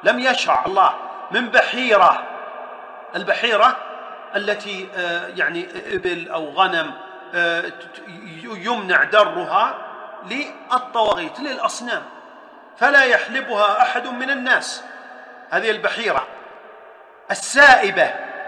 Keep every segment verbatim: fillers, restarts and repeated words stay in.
لم يشرع الله من بحيرة. البحيرة التي يعني إبل أو غنم يمنع درها للطواغيت للأصنام، فلا يحلبها أحد من الناس، هذه البحيرة. السائبة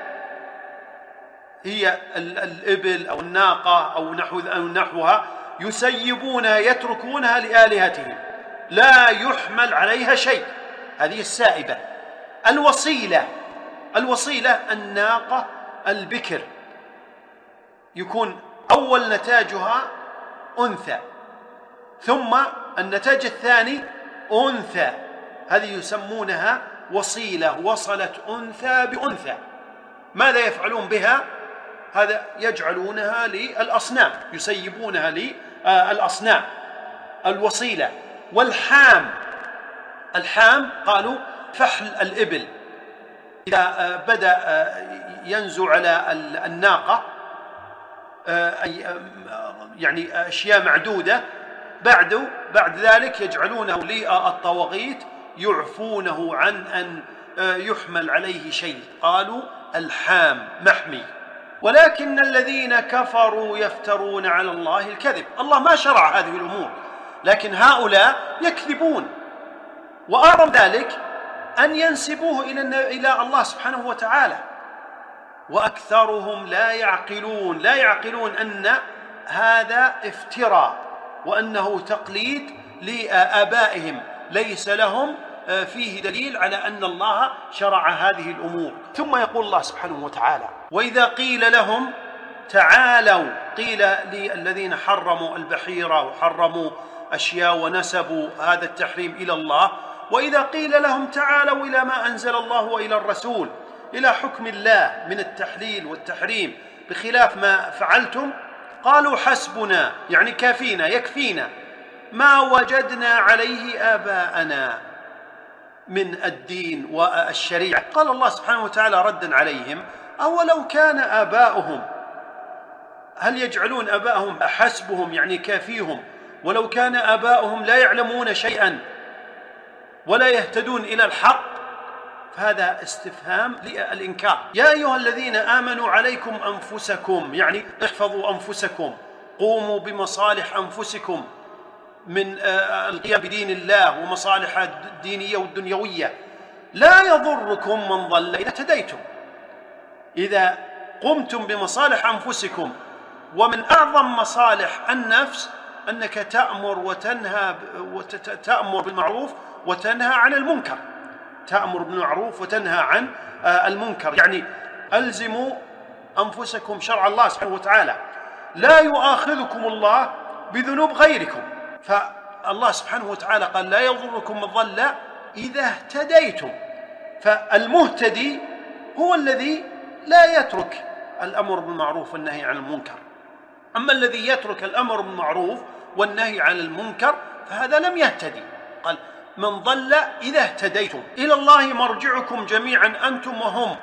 هي الإبل أو الناقة أو نحو أو نحوها، يسيبونها يتركونها لآلهتهم لا يحمل عليها شيء، هذه السائبة. الوصيلة، الوصيلة الناقة البكر، يكون أول نتاجها أنثى ثم النتاج الثاني أنثى، هذه يسمونها وصيلة، وصلت أنثى بأنثى. ماذا يفعلون بها؟ هذا يجعلونها للأصنام، يسيبونها للأصنام، الوصيلة. والحام، الحام قالوا فحل الإبل، إذا بدأ ينزو على الناقة يعني أشياء معدودة، بعد بعد ذلك يجعلونه للطواغيت يعفونه عن أن يحمل عليه شيء، قالوا الحام محمي. ولكن الذين كفروا يفترون على الله الكذب. الله ما شرع هذه الأمور، لكن هؤلاء يكذبون، وأعظم ذلك أن ينسبوه إلى الله سبحانه وتعالى. وأكثرهم لا يعقلون، لا يعقلون أن هذا افتراء وأنه تقليد لآبائهم، ليس لهم فيه دليل على أن الله شرع هذه الأمور. ثم يقول الله سبحانه وتعالى: وإذا قيل لهم تعالوا، قيل للذين حرموا البحيرة وحرموا أشياء ونسبوا هذا التحريم إلى الله، وإذا قيل لهم تعالوا إلى ما أنزل الله وإلى الرسول، إلى حكم الله من التحليل والتحريم بخلاف ما فعلتم، قالوا حسبنا، يعني كافينا يكفينا ما وجدنا عليه آباءنا من الدين والشريعة. قال الله سبحانه وتعالى ردا عليهم: أولو كان آباؤهم، هل يجعلون آباءهم حسبهم يعني كافيهم، ولو كان آباؤهم لا يعلمون شيئا ولا يهتدون إلى الحق؟ فهذا استفهام للإنكار. يا أيها الذين آمنوا عليكم أنفسكم، يعني احفظوا أنفسكم، قوموا بمصالح أنفسكم من القيام بدين الله ومصالح الدينية والدنيوية. لا يضركم من ضل إذا اهتديتم. إذا قمتم بمصالح أنفسكم، ومن أعظم مصالح النفس أنك تأمر وتنهى تأمر بالمعروف وتنهى عن المنكر، تأمر بالمعروف وتنهى عن المنكر، يعني ألزموا أنفسكم شرع الله سبحانه وتعالى. لا يؤاخذكم الله بذنوب غيركم، فالله سبحانه وتعالى قال: لا يضركم من ضل إذا اهتديتم. فالمهتدي هو الذي لا يترك الأمر بالمعروف والنهي عن المنكر، أما الذي يترك الأمر بالمعروف والنهي عن المنكر فهذا لم يهتدي. قال: من ضل إذا اهتديتم. إلى الله مرجعكم جميعا أنتم وهم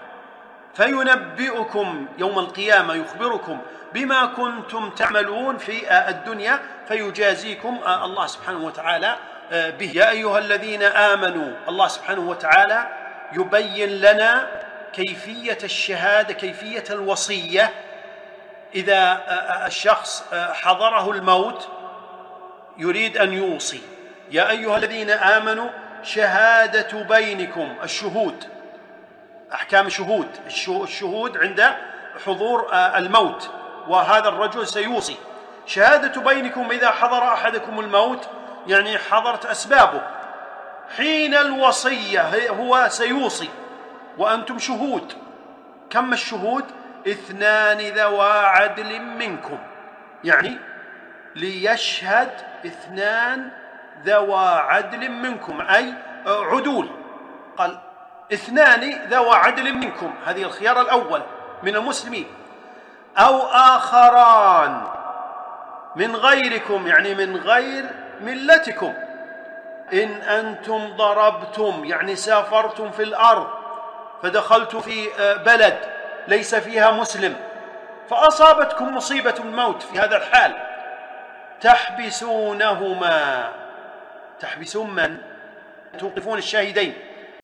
فينبئكم يوم القيامة، يخبركم بما كنتم تعملون في الدنيا، فيجازيكم الله سبحانه وتعالى به. يا أيها الذين آمنوا، الله سبحانه وتعالى يبين لنا كيفية الشهادة، كيفية الوصية إذا الشخص حضره الموت يريد أن يوصي. يا أيها الذين آمنوا شهادة بينكم، الشهود، أحكام شهود الشهود عند حضور الموت، وهذا الرجل سيوصي. شهادة بينكم إذا حضر أحدكم الموت، يعني حضرت أسبابه، حين الوصية هو سيوصي وأنتم شهود. كم الشهود؟ اثنان ذوى عدل منكم، يعني ليشهد اثنان ذوى عدل منكم، أي عدول. قال اثنان ذوى عدل منكم، هذه الخيار الأول من المسلمين. أو آخران من غيركم، يعني من غير ملتكم. إن أنتم ضربتم، يعني سافرتم في الأرض فدخلت في بلد ليس فيها مسلم، فأصابتكم مصيبة الموت في هذا الحال، تحبسونهما. تحبسون من؟ توقفون الشاهدين،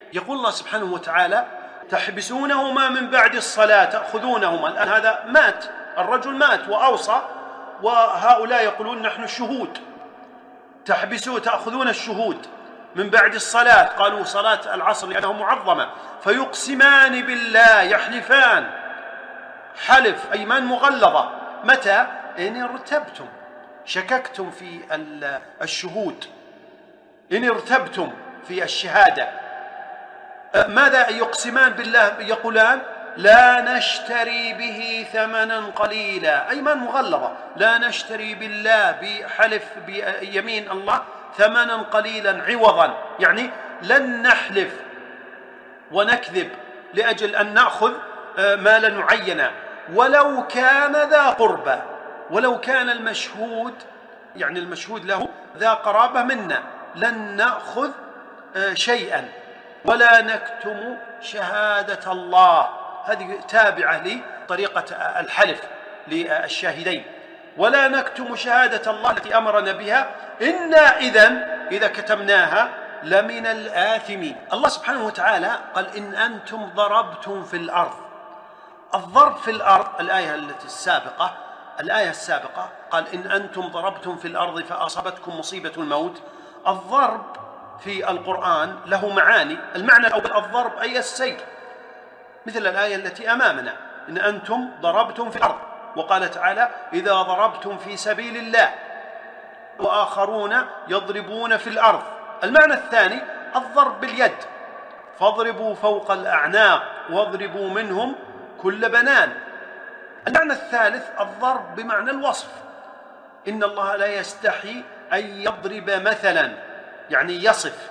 يقول الله سبحانه وتعالى تحبسونهما من بعد الصلاة تأخذونهما. الآن هذا مات، الرجل مات وأوصى، وهؤلاء يقولون نحن الشهود، تحبسوا تأخذون الشهود من بعد الصلاة، قالوا صلاة العصر لأنها معظمة، فيقسمان بالله، يحلفان حلف أيمان مغلظة. متى؟ إن ارتبتم، شككتم في الشهود، إن ارتبتم في الشهادة. ماذا يقسمان بالله؟ يقولان لا نشتري به ثمنا قليلا، أيمان مغلظة، لا نشتري بالله بحلف بيمين الله ثمنا قليلا عوضا، يعني لن نحلف ونكذب لأجل أن نأخذ مالا معينا ولو كان ذا قربى، ولو كان المشهود يعني المشهود له ذا قرابة منا، لن نأخذ شيئا ولا نكتم شهادة الله. هذه تابعة لطريقة الحلف للشاهدين، ولا نكتم شهادة الله التي أمرنا بها إنا إذن إذا كتمناها لمن الآثمين. الله سبحانه وتعالى قال إن أنتم ضربتم في الأرض. الضرب في الأرض الآية التي السابقة الآية السابقة قال إن أنتم ضربتم في الأرض فأصابتكم مصيبة الموت. الضرب في القرآن له معاني. المعنى الأول الضرب أي السير، مثل الآية التي أمامنا إن أنتم ضربتم في الأرض، وقال تعالى إذا ضربتم في سبيل الله وآخرون يضربون في الأرض. المعنى الثاني الضرب باليد، فاضربوا فوق الأعناق واضربوا منهم كل بنان. المعنى الثالث الضرب بمعنى الوصف، إن الله لا يستحي أن يضرب مثلا، يعني يصف.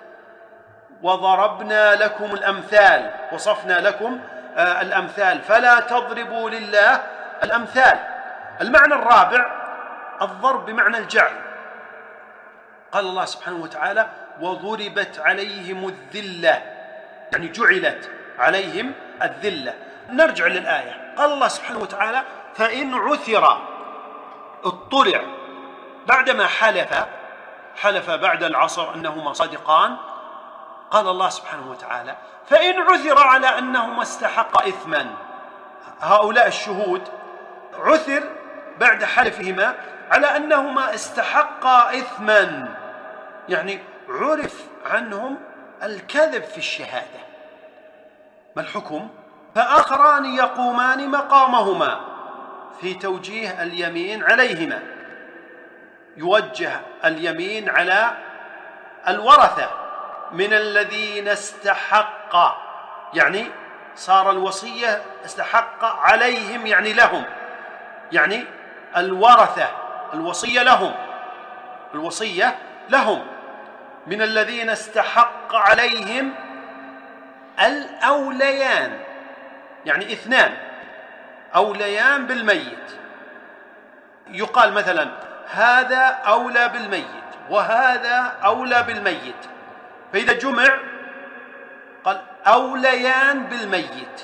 وضربنا لكم الأمثال، وصفنا لكم آه الأمثال، فلا تضربوا لله الأمثال. المعنى الرابع الضرب بمعنى الجعل، قال الله سبحانه وتعالى وضربت عليهم الذلة، يعني جعلت عليهم الذلة. نرجع للآية، قال الله سبحانه وتعالى فإن عثر، اطلع بعدما حلف حلف بعد العصر أنهما صادقان، قال الله سبحانه وتعالى فإن عثر على أنهما استحقا إثما. هؤلاء الشهود عثر بعد حلفهما على أنهما استحقا إثما، يعني عرف عنهم الكذب في الشهادة. ما الحكم؟ فآخران يقومان مقامهما في توجيه اليمين عليهما، يوجه اليمين على الورثة من الذين استحق، يعني صار الوصية استحق عليهم، يعني لهم، يعني الورثة الوصية لهم، الوصية لهم من الذين استحق عليهم الأوليان، يعني اثنان أوليان بالميت. يقال مثلا هذا أولى بالميت وهذا أولى بالميت، فإذا جمع قال أوليان بالميت.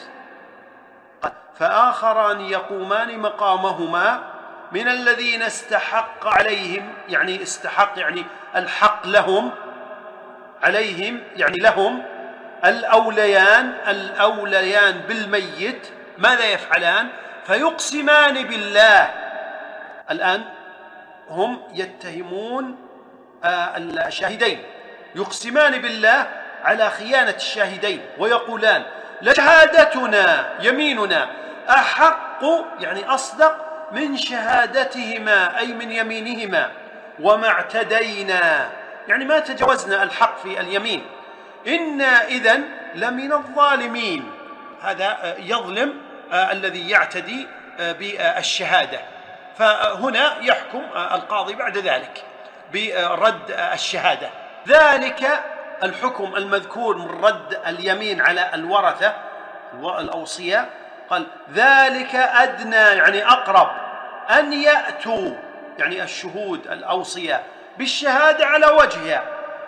فآخران يقومان مقامهما من الذين استحق عليهم، يعني استحق يعني الحق لهم، عليهم يعني لهم الأوليان الأوليان بالميت. ماذا يفعلان؟ فيقسمان بالله. الآن هم يتهمون الشاهدين، يقسمان بالله على خيانة الشاهدين ويقولان لشهادتنا يميننا أحق، يعني أصدق من شهادتهما أي من يمينهما، وما اعتدينا يعني ما تجاوزنا الحق في اليمين، إنا إذن لمن الظالمين. هذا يظلم الذي يعتدي بالشهادة. فهنا يحكم القاضي بعد ذلك برد الشهادة. ذلك الحكم المذكور من رد اليمين على الورثة الأوصياء، قال ذلك أدنى يعني أقرب أن يأتوا، يعني الشهود الأوصياء بالشهادة على وجهها،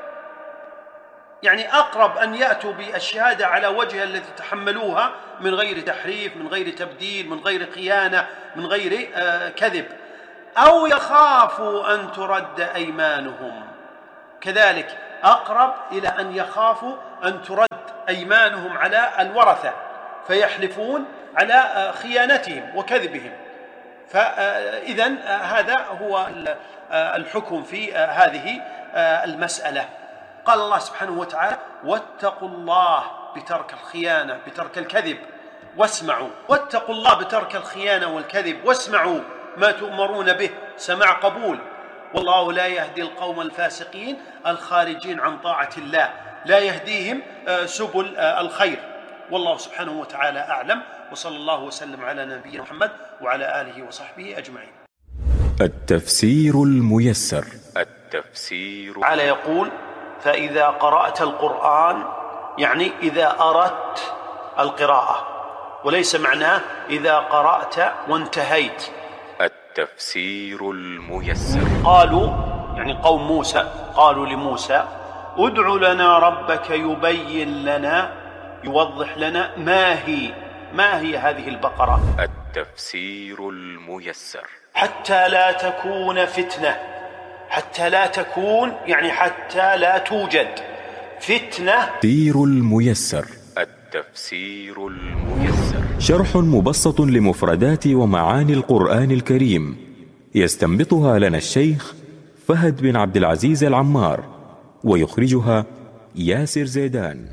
يعني أقرب أن يأتوا بالشهادة على وجهها التي تحملوها من غير تحريف، من غير تبديل، من غير خيانة، من غير آه كذب، أو يخافوا أن ترد أيمانهم. كذلك أقرب إلى أن يخافوا أن ترد أيمانهم على الورثة فيحلفون على خيانتهم وكذبهم. فإذن هذا هو الحكم في هذه المسألة. قال الله سبحانه وتعالى: واتقوا الله بترك الخيانة بترك الكذب واسمعوا. واتقوا الله بترك الخيانة والكذب واسمعوا ما تؤمرون به، سمع قبول. والله لا يهدي القوم الفاسقين الخارجين عن طاعة الله، لا يهديهم سبل الخير. والله سبحانه وتعالى أعلم، وصلى الله وسلم على نبينا محمد وعلى آله وصحبه أجمعين. التفسير الميسر. التفسير على يقول: فإذا قرأت القرآن، يعني إذا أردت القراءة، وليس معناه إذا قرأت وانتهيت. التفسير الميسر. قالوا يعني قوم موسى قالوا لموسى: ادع لنا ربك يبين لنا يوضح لنا ما هي ما هي هذه البقرة. التفسير الميسر. حتى لا تكون فتنة، حتى لا تكون يعني حتى لا توجد فتنة. التفسير الميسر. التفسير الميسر شرح مبسط لمفردات ومعاني القرآن الكريم، يستنبطها لنا الشيخ فهد بن عبد العزيز العمار، ويخرجها ياسر زيدان.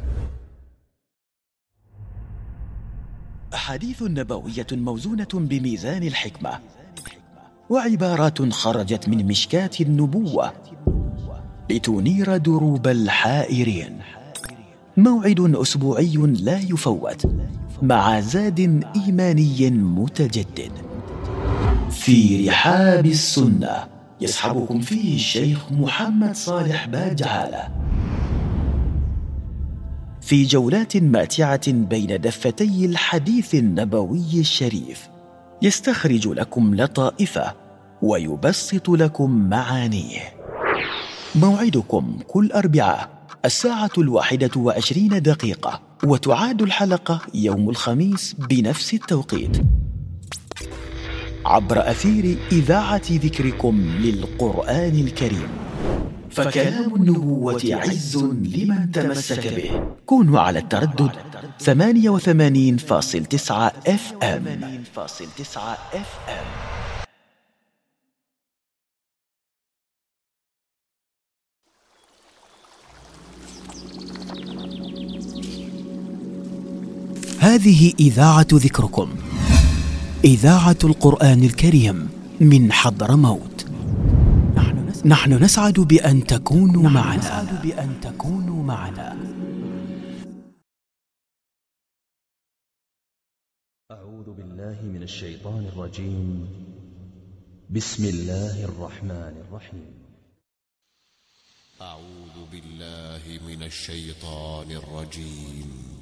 أحاديث نبوية موزونة بميزان الحكمة، وعبارات خرجت من مشكاة النبوة لتنير دروب الحائرين. موعد أسبوعي لا يفوت مع زاد إيماني متجدد في رحاب السنة، يصحبكم فيه الشيخ محمد صالح باجعالة في جولات ماتعة بين دفتي الحديث النبوي الشريف، يستخرج لكم لطائفه ويبسط لكم معانيه. موعدكم كل أربعاء الساعة الواحدة وعشرين دقيقة، وتعاد الحلقة يوم الخميس بنفس التوقيت عبر أثير إذاعة ذكركم للقرآن الكريم. فكلام النبوة عز لمن تمسك به. كونوا على التردد ثمانية وثمانين فاصلة تسعة اف ام. هذه إذاعة ذكركم، إذاعة القرآن الكريم من حضرموت. نحن نسعد بأن تكونوا معنا. بأن تكونوا معنا. أعوذ بالله من الشيطان الرجيم. بسم الله الرحمن الرحيم. أعوذ بالله من الشيطان الرجيم.